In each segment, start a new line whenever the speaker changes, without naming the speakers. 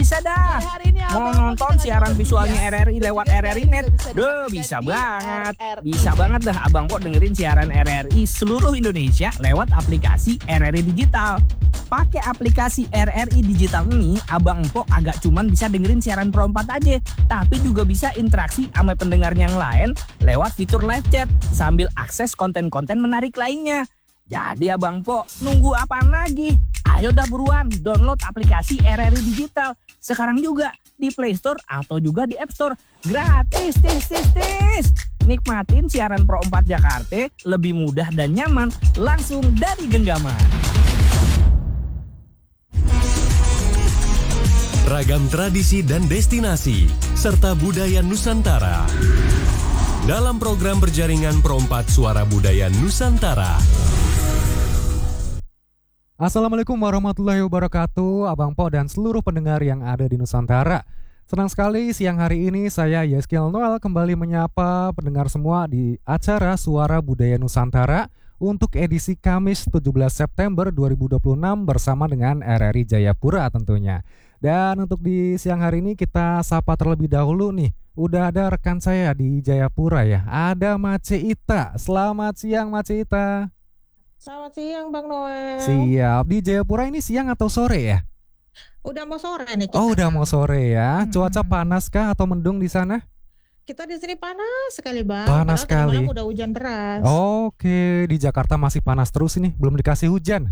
bisa dah. Mau nonton siaran visualnya RRI lewat RRI Net? Bisa banget. Bisa banget dah Abang Po dengerin siaran RRI seluruh Indonesia lewat aplikasi RRI Digital. Pakai aplikasi RRI Digital ini, Abang Po agak cuman bisa dengerin siaran Pro 4 aja, tapi juga bisa interaksi sama pendengarnya yang lain lewat fitur live chat sambil akses konten-konten menarik lainnya. Jadi Abang Po, nunggu apaan lagi? Ayo dah buruan download aplikasi RRI Digital sekarang juga di Play Store atau juga di App Store. Gratis, tis. Nikmatin siaran Pro 4 Jakarta lebih mudah dan nyaman langsung dari genggaman.
Ragam tradisi dan destinasi serta budaya Nusantara dalam program berjaringan Pro 4 Suara Budaya Nusantara.
Assalamualaikum warahmatullahi wabarakatuh, Abang Po dan seluruh pendengar yang ada di Nusantara. Senang sekali siang hari ini saya Yeskil Noel kembali menyapa pendengar semua di acara Suara Budaya Nusantara untuk edisi Kamis 17 September 2026 bersama dengan RRI Jayapura tentunya. Dan untuk di siang hari ini kita sapa terlebih dahulu nih. Udah ada rekan saya di Jayapura ya. Ada Mace Ita. Selamat siang Mace Ita.
Selamat siang Bang Noel.
Siap. Di Jayapura ini siang atau sore ya?
Udah mau sore nih kita.
Oh, udah mau sore ya. Cuaca panas kah atau mendung di sana?
Kita di sini panas sekali Bang.
Panas sekali.
Malam udah hujan deras.
Oke, di Jakarta masih panas terus ini, belum dikasih hujan.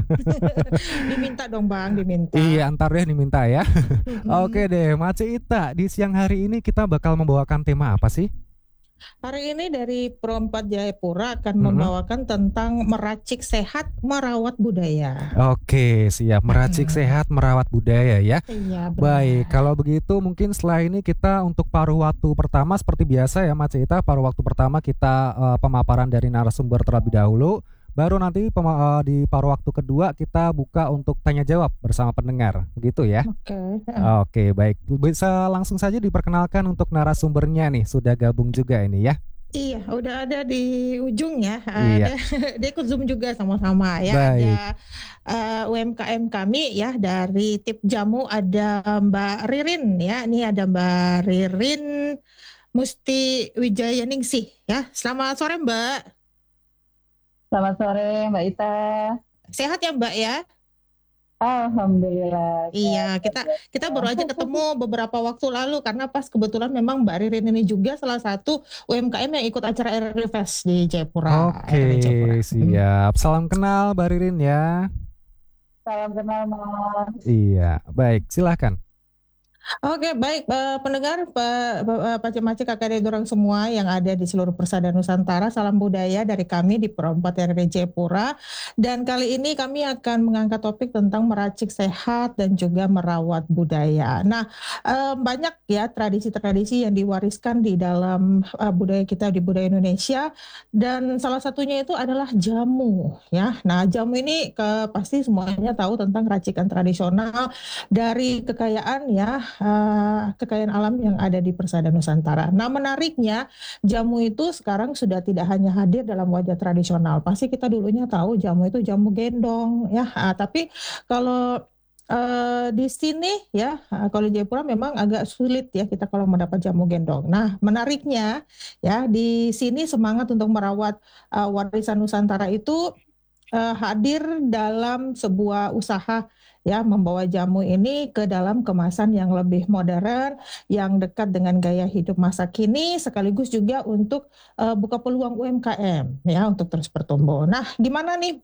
Diminta dong Bang, diminta.
Iya, antar deh diminta ya. Oke deh, Mace Ita, di siang hari ini kita bakal membawakan tema apa sih?
Hari ini dari Pro 4 Jayapura akan membawakan tentang meracik sehat merawat budaya.
Oke, siap. Meracik sehat merawat budaya ya.
Iya, benar.
Baik, kalau begitu mungkin setelah ini kita untuk paruh waktu pertama seperti biasa ya Mace Ita, paruh waktu pertama kita pemaparan dari narasumber terlebih dahulu. Baru nanti di paruh waktu kedua kita buka untuk tanya jawab bersama pendengar. Begitu ya? Oke, baik. Bisa langsung saja diperkenalkan untuk narasumbernya nih. Sudah gabung juga ini ya?
Iya, udah ada di ujung ya.
Iya.
Dia ikut Zoom juga sama-sama ya.
Baik.
Ada UMKM kami ya dari Tip Jamu, ada Mbak Ririn ya. Ini ada Mbak Ririn Musti Wijayaningsih ya. Selamat sore Mbak.
Selamat sore Mbak Ita.
Sehat ya Mbak ya?
Alhamdulillah.
Iya, kita baru aja ketemu beberapa waktu lalu karena pas kebetulan memang Mbak Ririn ini juga salah satu UMKM yang ikut acara RRI Fest di Jayapura.
Oke, siap. Salam kenal Mbak Ririn ya.
Salam kenal Mas.
Iya, baik. Silahkan.
Oke, baik pendengar Pak Cemace kakak dan dorang semua yang ada di seluruh persada Nusantara, salam budaya dari kami di Pro 4 RRI Jayapura. Dan kali ini kami akan mengangkat topik tentang meracik sehat dan juga merawat budaya. Nah, banyak ya tradisi-tradisi yang diwariskan di dalam budaya kita, di budaya Indonesia, dan salah satunya itu adalah jamu ya. Nah, jamu ini pasti semuanya tahu tentang racikan tradisional dari kekayaan ya, kekayaan alam yang ada di persada Nusantara. Nah, menariknya jamu itu sekarang sudah tidak hanya hadir dalam wajah tradisional. Pasti kita dulunya tahu jamu itu jamu gendong ya. Tapi kalau di sini ya, kalau di Jayapura memang agak sulit ya kita kalau mendapat jamu gendong. Nah, menariknya ya di sini semangat untuk merawat warisan Nusantara itu hadir dalam sebuah usaha ya, membawa jamu ini ke dalam kemasan yang lebih modern, yang dekat dengan gaya hidup masa kini, sekaligus juga untuk buka peluang UMKM ya untuk terus bertumbuh. Nah, gimana nih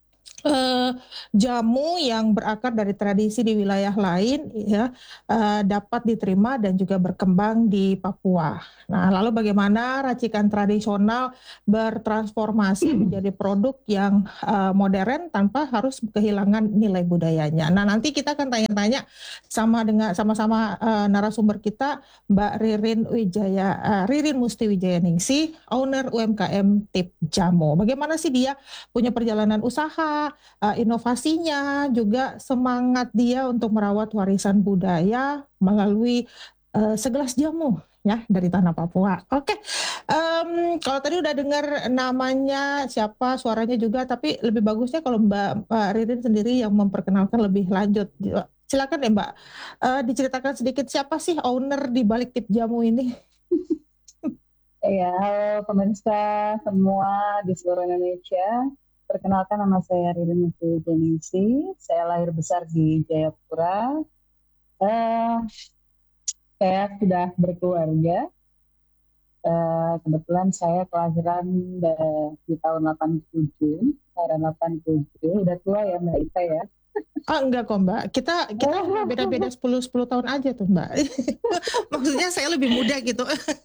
jamu yang berakar dari tradisi di wilayah lain ya dapat diterima dan juga berkembang di Papua. Nah, lalu bagaimana racikan tradisional bertransformasi menjadi produk yang modern tanpa harus kehilangan nilai budayanya. Nah, nanti kita akan tanya-tanya sama-sama narasumber kita, Mbak Ririn Musti Wijayaningsih, owner UMKM Tip Jamu. Bagaimana sih dia punya perjalanan usaha, inovasinya, juga semangat dia untuk merawat warisan budaya melalui segelas jamu ya dari tanah Papua. Oke, kalau tadi udah dengar namanya siapa, suaranya juga, tapi lebih bagusnya kalau Mbak Ririn sendiri yang memperkenalkan lebih lanjut. Silakan ya Mbak, diceritakan sedikit siapa sih owner di balik tip jamu ini?
Ya, halo pemirsa semua di seluruh Indonesia. Perkenalkan, nama saya Ririn Mufti Jenisi. Saya lahir besar di Jayapura. Eh, saya sudah berkeluarga. Kebetulan saya kelahiran di tahun 87, kelahiran 87. Udah tua ya Mbak Ita ya.
Enggak kok Mbak, kita beda-beda 10 tahun aja tuh Mbak. Maksudnya saya lebih muda gitu.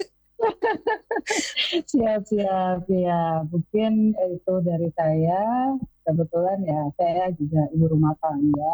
Siap ya. Mungkin itu dari saya. Kebetulan ya saya juga ibu rumah tangga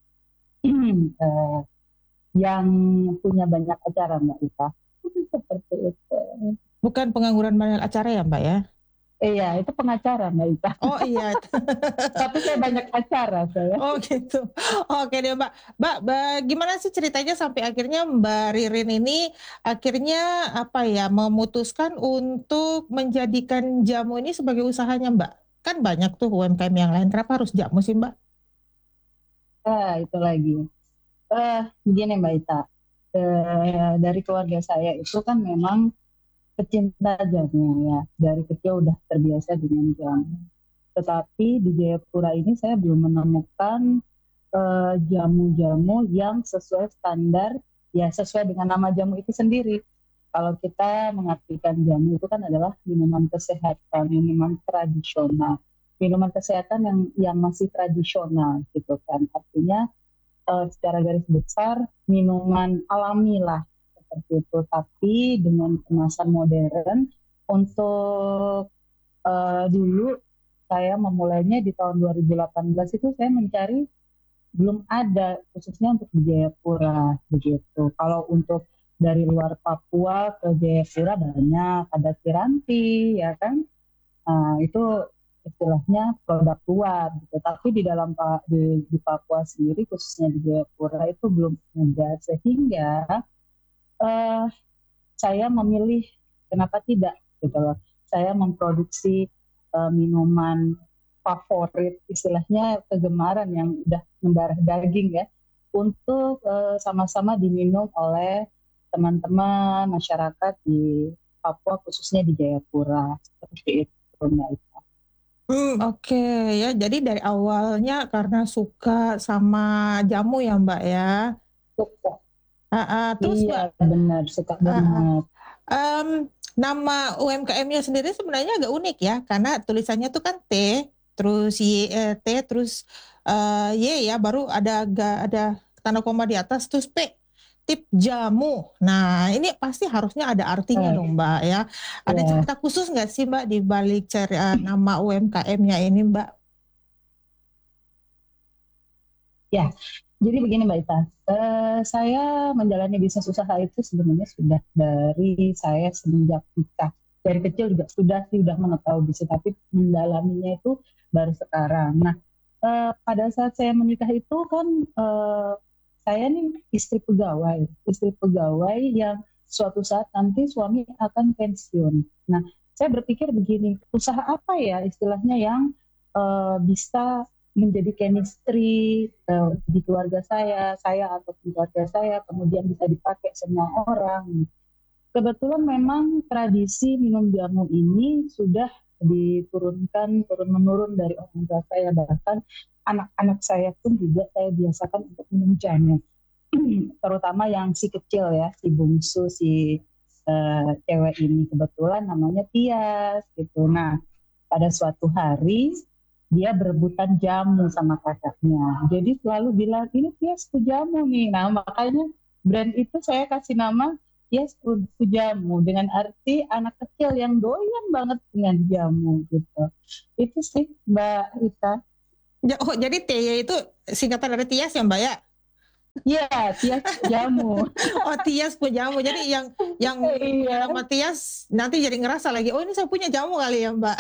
yang punya banyak acara Mbak Ita. Seperti itu.
Bukan pengangguran banyak acara ya Mbak ya?
Iya, itu pengacara Mbak Ita.
Oh iya.
Tapi saya banyak acara saya.
Oh gitu. Oke deh Mbak. Mbak, gimana sih ceritanya sampai akhirnya Mbak Ririn ini akhirnya memutuskan untuk menjadikan jamu ini sebagai usahanya Mbak? Kan banyak tuh UMKM yang lain. Kenapa harus jamu sih Mbak?
Itu lagi. Begini Mbak Ita. Dari keluarga saya itu kan memang pecinta jamu ya. Dari kecil udah terbiasa dengan jamu. Tetapi di Jayapura ini saya belum menemukan jamu-jamu yang sesuai standar, ya sesuai dengan nama jamu itu sendiri. Kalau kita mengartikan jamu itu kan adalah minuman kesehatan, minuman tradisional, minuman kesehatan yang masih tradisional gitu kan. Artinya secara garis besar minuman alami lah seperti itu. Tapi dengan kemasan modern. Untuk dulu saya memulainya di tahun 2018 itu saya mencari, belum ada khususnya untuk di Jayapura begitu. Kalau untuk dari luar Papua ke Jayapura banyak, ada Tiranti ya kan, itu istilahnya produk luar gitu. Tapi di dalam di Papua sendiri khususnya di Jayapura itu belum ada, sehingga saya memilih kenapa tidak gitu loh. Saya memproduksi minuman favorit, istilahnya kegemaran yang udah mendarah daging ya, untuk sama-sama diminum oleh teman-teman masyarakat di Papua khususnya di Jayapura. Seperti itu Mbak Ita.
Oke ya, jadi dari awalnya karena suka sama jamu ya Mbak ya.
Suka.
Terus
iya
Mbak,
benar, suka banget.
nama UMKM-nya sendiri sebenarnya agak unik ya, karena tulisannya tuh kan T, terus Y, T, terus Y ya, baru ada tanda koma di atas, terus P, tip jamu. Nah, ini pasti harusnya ada artinya dong Mbak ya. Ada cerita khusus nggak sih Mbak di balik nama UMKM-nya ini Mbak? Ya,
jadi begini Mbak Ita, saya menjalani bisnis usaha itu sebenarnya sudah dari saya semenjak nikah. Dari kecil juga sudah mengetahui bisnis, tapi mendalaminya itu baru sekarang. Nah, pada saat saya menikah itu kan saya nih istri pegawai yang suatu saat nanti suami akan pensiun. Nah, saya berpikir begini, usaha apa ya istilahnya yang bisa menjadi chemistry di keluarga saya atau keluarga saya, kemudian bisa dipakai semua orang. Kebetulan memang tradisi minum jamu ini sudah diturunkan turun-menurun dari orang tua saya, bahkan anak-anak saya pun juga saya biasakan untuk minum jamu. Terutama yang si kecil ya, si bungsu, si cewek ini kebetulan namanya Tias gitu. Nah, pada suatu hari dia berebutan jamu sama kakaknya. Jadi selalu bilang, ini Tias jamu nih. Nah, makanya brand itu saya kasih nama Tias jamu, dengan arti anak kecil yang doyan banget dengan jamu gitu. Itu sih Mbak Ita.
Oh, jadi T itu singkatan dari Tias ya Mbak ya?
Iya, Tias jamu.
Oh, Tias jamu. Jadi yang nama Tias nanti jadi ngerasa lagi, oh ini saya punya jamu kali ya Mbak.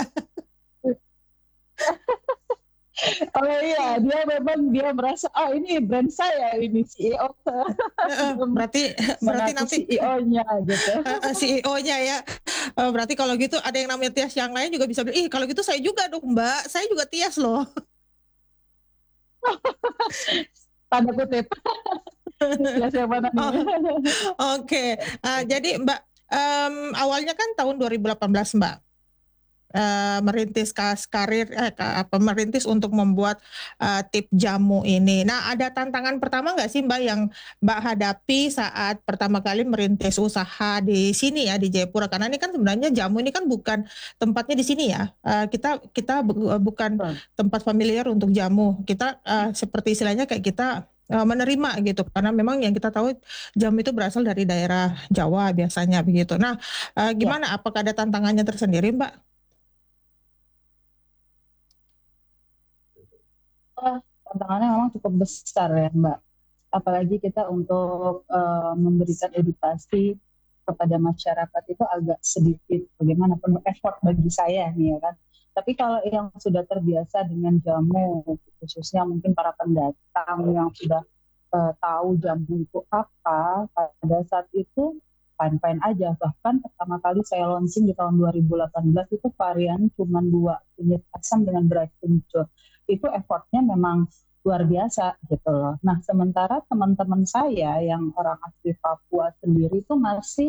Oh iya, dia merasa, ini brand saya, ini CEO.
berarti nanti
CEO-nya gitu.
CEO-nya ya. Berarti kalau gitu ada yang namanya Tias yang lain juga bisa bilang, kalau gitu saya juga dong Mbak, saya juga Tias loh.
tanda kutip. Ya siapa namanya?
Oke, jadi Mbak, awalnya kan tahun 2018 Mbak, merintis merintis untuk membuat tip jamu ini. Nah, ada tantangan pertama nggak sih Mbak yang Mbak hadapi saat pertama kali merintis usaha di sini ya di Jayapura? Karena ini kan sebenarnya jamu ini kan bukan tempatnya di sini ya. Kita bukan tempat familiar untuk jamu. Kita seperti istilahnya kayak kita menerima gitu, karena memang yang kita tahu jamu itu berasal dari daerah Jawa biasanya begitu. Nah, gimana? Apakah ada tantangannya tersendiri Mbak?
Tantangannya memang cukup besar ya Mbak. Apalagi kita untuk memberikan edukasi kepada masyarakat itu agak sedikit bagaimana penuh effort bagi saya nih ya kan. Tapi kalau yang sudah terbiasa dengan jamu, khususnya mungkin para pendatang yang sudah tahu jamu itu apa, pada saat itu fine-fine aja. Bahkan pertama kali saya launching di tahun 2018 itu varian cuma 2, kunyit asam dengan beras kencur. Itu effortnya memang luar biasa gitu loh. Nah, sementara teman-teman saya yang orang asli Papua sendiri itu masih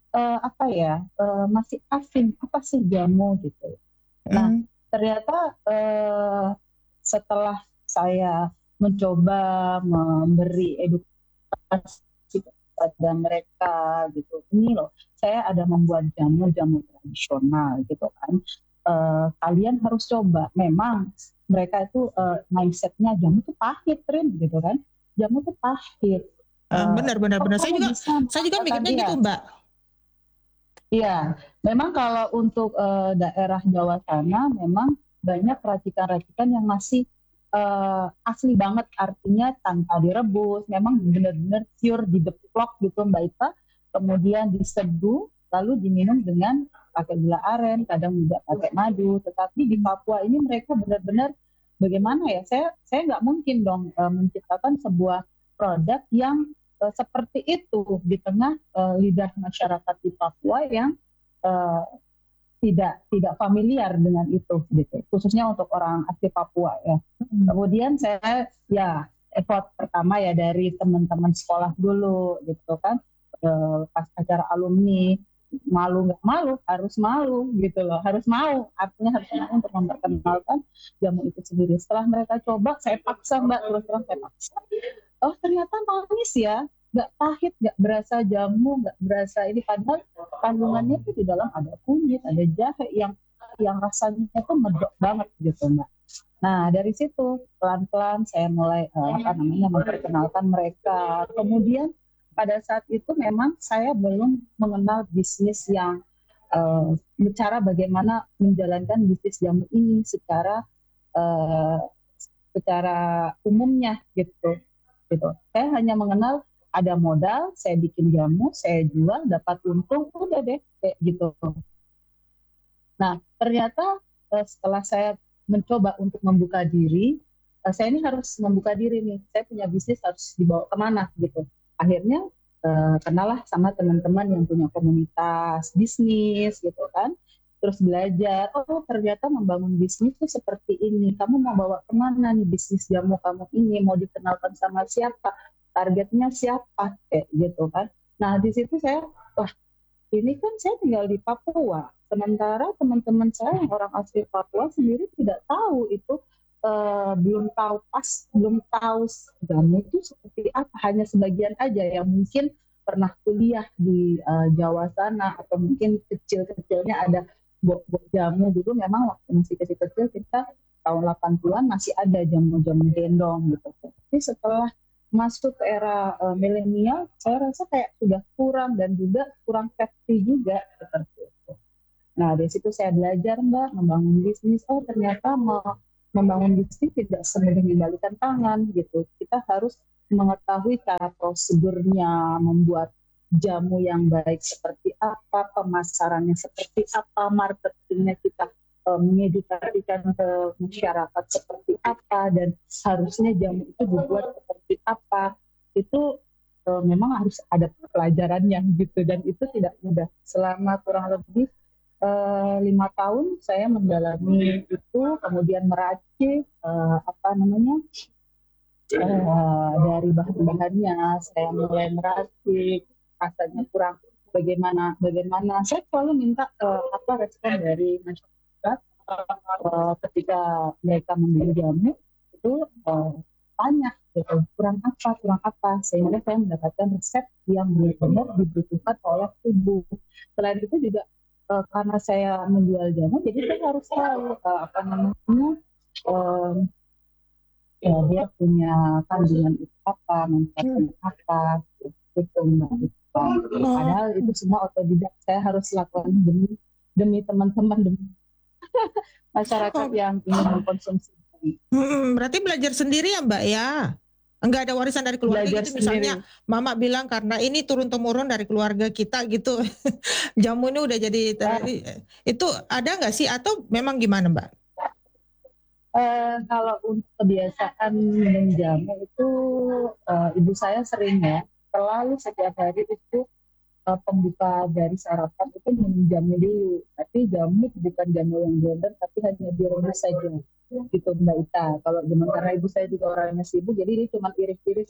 masih asing apa sih jamu gitu. Nah, ternyata setelah saya mencoba memberi edukasi kepada mereka gitu, ini loh, saya ada membuat jamu-jamu tradisional gitu kan. Kalian harus coba. Memang mereka itu mindsetnya jamu itu pahit, Rin, gitu kan. Jamu itu pahit.
Benar. Saya juga mikirnya gitu, Mbak.
Iya, memang kalau untuk daerah Jawa sana memang banyak racikan-racikan yang masih asli banget, artinya tanpa direbus, memang benar-benar pure dideplok gitu Mbak Ita, kemudian diseduh, lalu diminum dengan pakai gula aren, kadang juga pakai madu. Tetapi di Papua ini mereka benar-benar bagaimana ya? Saya nggak mungkin dong menciptakan sebuah produk yang seperti itu di tengah lidah masyarakat di Papua yang tidak familiar dengan itu gitu, khususnya untuk orang asli Papua ya. Kemudian saya effort pertama ya dari teman-teman sekolah dulu gitu kan, pas acara alumni, malu nggak malu, harus malu gitu loh, harus mau, artinya harus mau untuk memperkenalkan jamu itu sendiri. Setelah mereka coba, saya paksa Mbak, terus terang saya paksa, oh ternyata manis ya, nggak pahit, nggak berasa jamu, nggak berasa ini, padahal kandungannya itu di dalam ada kunyit, ada jahe yang rasanya tuh medok banget gitu Mbak. Nah dari situ pelan-pelan saya mulai memperkenalkan mereka. Kemudian pada saat itu memang saya belum mengenal bisnis yang cara bagaimana menjalankan bisnis jamu ini secara umumnya gitu. Saya hanya mengenal ada modal, saya bikin jamu, saya jual, dapat untung, udah deh kayak gitu. Nah ternyata setelah saya mencoba untuk membuka diri, saya ini harus membuka diri nih, saya punya bisnis harus dibawa kemana gitu. Akhirnya kenalah sama teman-teman yang punya komunitas bisnis gitu kan, terus belajar, oh ternyata membangun bisnis itu seperti ini, kamu mau bawa kemana nih bisnis jamu kamu ini, mau dikenalkan sama siapa, targetnya siapa, kayak gitu kan. Nah di situ saya, wah ini kan saya tinggal di Papua, sementara teman-teman saya yang orang asli Papua sendiri tidak tahu itu, belum tahu jamu itu seperti apa, hanya sebagian aja yang mungkin pernah kuliah di Jawa sana, atau mungkin kecil-kecilnya ada bok jamu dulu. Memang waktu masih kecil-kecil kita tahun 80-an masih ada jamu-jamu gendong gitu. Tapi setelah masuk ke era milenial, saya rasa kayak sudah kurang dan juga kurang safety juga seperti itu. Nah dari situ saya belajar Mbak membangun bisnis. Oh ternyata membangun bisnis tidak semudah membalikan tangan gitu. Kita harus mengetahui cara prosedurnya, membuat jamu yang baik seperti apa, pemasarannya seperti apa, marketingnya kita mengedukasikan ke masyarakat seperti apa, dan harusnya jamu itu dibuat seperti apa. Itu memang harus ada pelajarannya gitu, dan itu tidak mudah. Selama kurang lebih 5 tahun saya mendalami itu, kemudian meracik dari bahan-bahannya, saya mulai meracik, rasanya kurang bagaimana. Saya selalu minta apa respon dari masyarakat ketika mereka membeli jamu itu tanya gitu, kurang apa, sehingga saya mendapatkan resep yang benar-benar dibutuhkan oleh tubuh. Selain itu juga karena saya menjual jamu, jadi saya harus tahu apa namanya ya, dia punya kandungan itu apa, manfaatnya apa, gitu Mbak. Padahal itu semua otodidak, saya harus lakukan demi teman-teman, demi masyarakat yang ingin mengkonsumsi.
Berarti belajar sendiri ya Mbak ya? Enggak ada warisan dari keluarga
Belajar
gitu, misalnya
sendiri.
Mama bilang karena ini turun-temurun dari keluarga kita gitu. Jamu ini udah jadi itu ada nggak sih atau memang gimana Mbak?
Kalau untuk kebiasaan minum jamu itu ibu saya sering ya, selalu setiap hari itu pembuka dari sarapan itu minum jamu dulu. Tapi jamu bukan jamu yang blender, tapi hanya direbus saja. Gitu Mbak Ita. Kalau zaman karena ibu saya juga orangnya sibuk, jadi dia cuma iris-iris,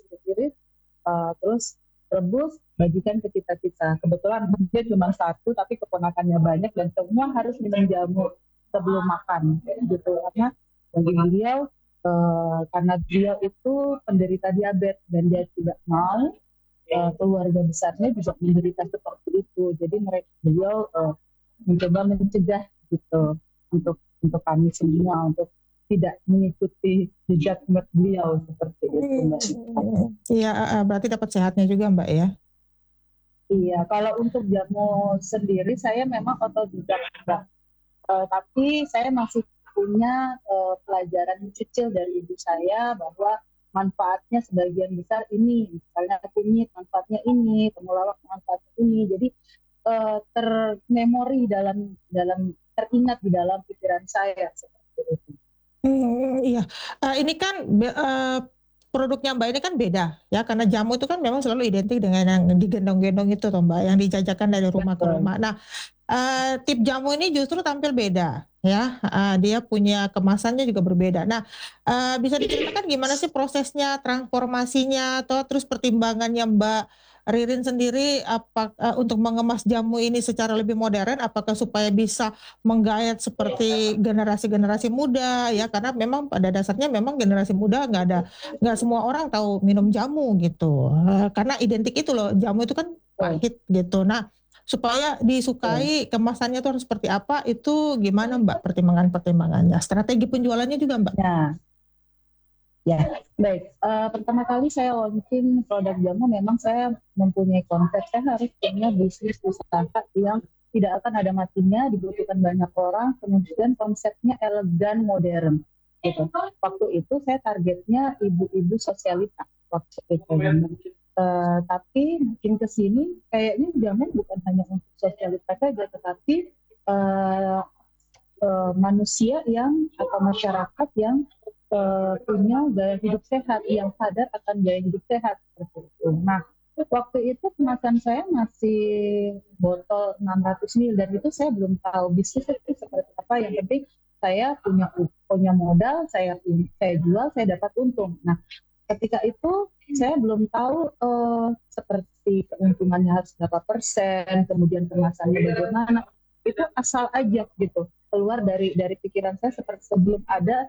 terus rebus, bagikan ke kita. Kebetulan dia cuma satu, tapi keponakannya banyak dan semua harus minum jamu sebelum makan. Gitu karena bagi beliau karena beliau itu penderita diabetes dan dia tidak mau keluarga besarnya juga menderita seperti itu. Jadi beliau mencoba mencegah gitu untuk kami semua untuk tidak mengikuti jejak beliau seperti itu Mbak.
Iya, berarti dapat sehatnya juga Mbak ya.
Iya, kalau untuk jamu sendiri saya memang otodidak Mbak. Tapi saya masih punya pelajaran kecil dari ibu saya bahwa manfaatnya sebagian besar ini, misalnya kunyit manfaatnya ini, temulawak manfaatnya ini, jadi termemori teringat di dalam pikiran saya seperti itu.
Iya, ini kan produknya Mbak ini kan beda ya, karena jamu itu kan memang selalu identik dengan yang digendong-gendong itu toh Mbak, yang dijajakan dari rumah ke rumah. Nah, tip jamu ini justru tampil beda ya, dia punya kemasannya juga berbeda. Nah, bisa diceritakan gimana sih prosesnya, transformasinya, atau terus pertimbangannya Mbak Ririn sendiri untuk mengemas jamu ini secara lebih modern, apakah supaya bisa menggayat seperti generasi-generasi muda ya, karena memang pada dasarnya memang generasi muda nggak semua orang tahu minum jamu gitu, karena identik itu loh, jamu itu kan pahit gitu. Nah, supaya disukai kemasannya itu harus seperti apa, itu gimana Mbak pertimbangannya, strategi penjualannya juga Mbak?
Ya, baik. Pertama kali saya launching produk jamu, memang saya mempunyai konsep, saya harus punya bisnis usaha yang tidak akan ada matinya, dibutuhkan banyak orang, kemudian konsepnya elegan, modern. Gitu. Waktu itu saya targetnya ibu-ibu sosialita. Waktu itu. Tapi makin ke sini, kayaknya jamu bukan hanya untuk sosialita saja, tetapi manusia atau masyarakat yang punya gaya hidup sehat, yang sadar akan gaya hidup sehat seperti itu. Nah, waktu itu kemasan saya masih botol 600 ml dan itu saya belum tahu bisnis itu seperti apa. Yang penting saya punya modal, saya jual, saya dapat untung. Nah, ketika itu saya belum tahu seperti keuntungannya harus berapa persen, kemudian kemasannya bagaimana. Itu asal aja gitu, keluar dari pikiran saya seperti sebelum ada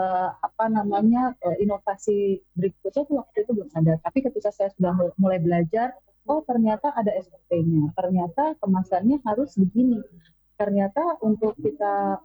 inovasi berikutnya tuh waktu itu belum ada. Tapi ketika saya sudah mulai belajar, oh ternyata ada SOP-nya, ternyata kemasannya harus begini, ternyata untuk kita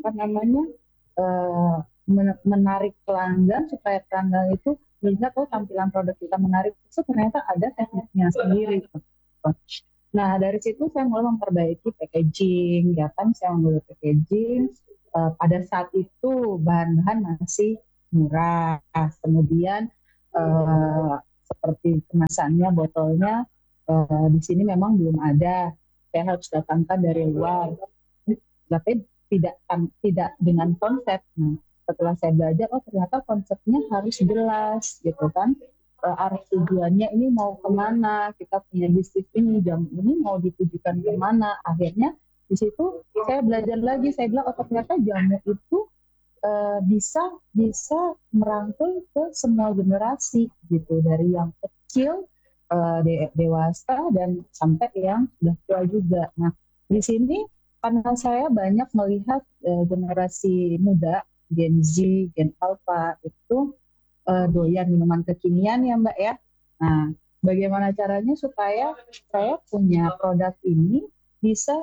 menarik pelanggan supaya pelanggan itu melihat tampilan produk kita menarik, itu ternyata ada tekniknya sendiri. Nah, dari situ saya mulai memperbaiki packaging, ya kan, saya mulai packaging. Pada saat itu bahan-bahan masih murah, kemudian seperti kemasannya, botolnya di sini memang belum ada, saya harus datangkan dari luar, tapi tidak dengan konsep. Nah, setelah saya belajar, oh ternyata konsepnya harus jelas, gitu kan. Arah tujuannya ini mau kemana, kita punya bisnis ini, jamu ini mau ditujukan kemana. Akhirnya di situ saya belajar lagi, saya bilang oh ternyata jamu itu bisa merangkul ke semua generasi gitu, dari yang kecil, dewasa, dan sampai yang sudah tua juga. Nah, di sini karena saya banyak melihat generasi muda, Gen Z, Gen Alpha itu doyan minuman kekinian ya Mbak ya. Nah, bagaimana caranya supaya saya punya produk ini bisa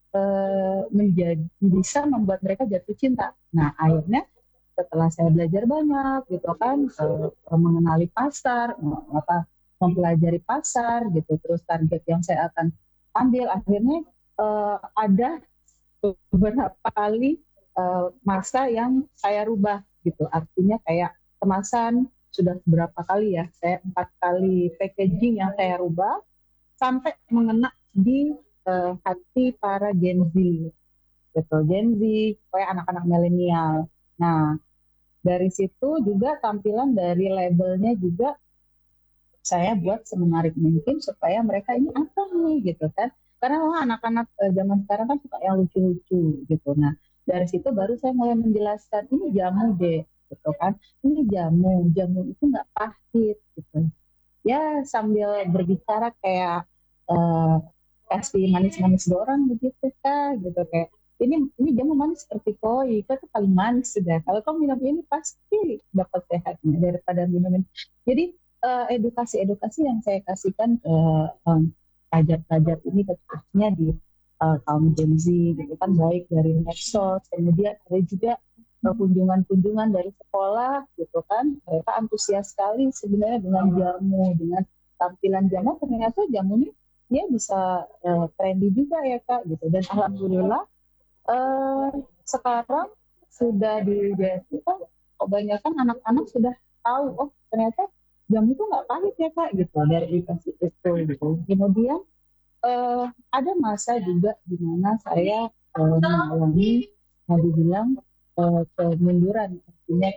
bisa membuat mereka jatuh cinta. Nah, akhirnya setelah saya belajar banyak gitu kan, mengenali pasar, mempelajari pasar gitu, terus target yang saya akan ambil, akhirnya ada beberapa kali masa yang saya rubah gitu. Artinya kayak kemasan sudah berapa kali ya, saya 4 kali packaging yang saya rubah sampai mengena di hati para Gen Z gitu, Gen Z kayak anak-anak milenial. Nah, dari situ juga tampilan dari labelnya juga saya buat semenarik mungkin supaya mereka ini apa nih gitu kan, karena anak-anak zaman sekarang kan suka yang lucu-lucu gitu. Nah, dari situ baru saya mulai menjelaskan, ini jamu deh gitu kan, ini jamu itu nggak pahit gitu ya, sambil berbicara kayak kasih manis-manis dorang begitu kan gitu, kayak ini jamu manis seperti koi, itu paling manis sudah, kalau kau minum ini pasti dapat sehatnya daripada minum ini. Jadi edukasi yang saya kasihkan ke pelajar-pelajar ini, khususnya di kaum Gen Z gitu kan, baik dari medsos, kemudian ada juga kunjungan-kunjungan dari sekolah gitu kan, mereka antusias sekali sebenarnya dengan jamu, dengan tampilan jamu. Ternyata jamu ini dia bisa trendy juga ya Kak gitu, dan alhamdulillah sekarang sudah di JSI kan kebanyakan anak-anak sudah tahu, oh ternyata jamu itu nggak pahit ya Kak gitu, dari edukasi itu gitu. Kemudian ada masa juga di mana saya mengalami, mau dibilang kemunduran, artinya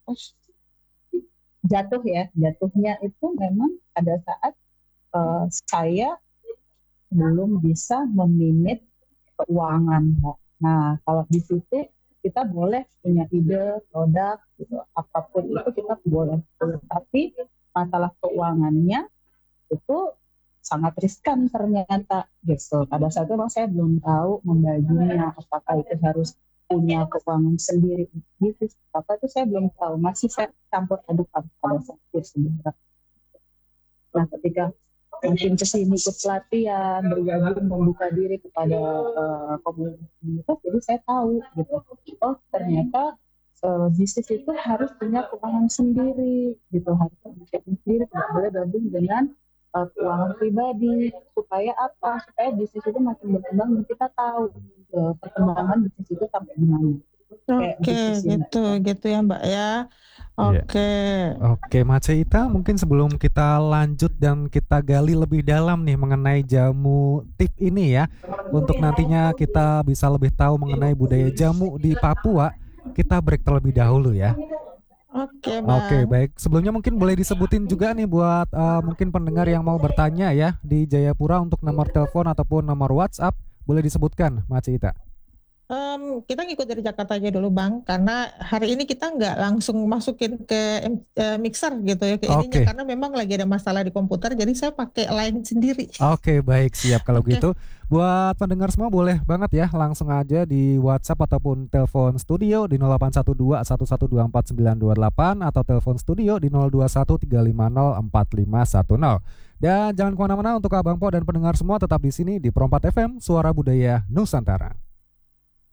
jatuhnya itu memang pada saat saya belum bisa memanage keuangan. Nah, kalau di situ kita boleh punya ide produk gitu, apapun itu kita boleh, tapi masalah keuangannya itu sangat riskan ternyata gitu. Pada saat itu saya belum tahu membaginya, apakah itu harus punya keuangan sendiri gitu, apa itu saya belum tahu, masih saya campur aduk pada saat itu sebenarnya. Nah, ketika mungkin kesini ikut pelatihan, bergabung, membuka diri kepada komunitas, jadi saya tahu gitu, oh ternyata bisnis itu harus punya keuangan sendiri gitu, harus punya sendiri, tidak boleh gabung dengan keuangan pribadi. Supaya apa? Supaya bisnis itu makin berkembang dan kita tahu perkembangan bisnis itu sampai di mana.
Oke, gitu ya Mbak ya.
Oke, Mak Ceita, mungkin sebelum kita lanjut dan kita gali lebih dalam nih mengenai jamu tip ini ya, untuk nantinya kita bisa lebih tahu mengenai budaya jamu di Papua, kita break terlebih dahulu ya. Oke, baik. Sebelumnya mungkin boleh disebutin juga nih buat mungkin pendengar yang mau bertanya ya di Jayapura untuk nomor telepon ataupun nomor WhatsApp, boleh disebutkan, Mak Ceita.
Kita ngikut dari Jakarta aja dulu Bang, karena hari ini kita nggak langsung masukin ke mixer gitu ya, ke ininya, karena memang lagi ada masalah di komputer, jadi saya pakai line sendiri.
Oke, baik, siap kalau gitu. Buat pendengar semua boleh banget ya langsung aja di WhatsApp ataupun telepon studio di 0812 1124 928 atau telepon studio di 021 350 4510. Dan jangan kemana-mana untuk Abang Po dan pendengar semua, tetap di sini di Pro 4 FM Suara Budaya Nusantara.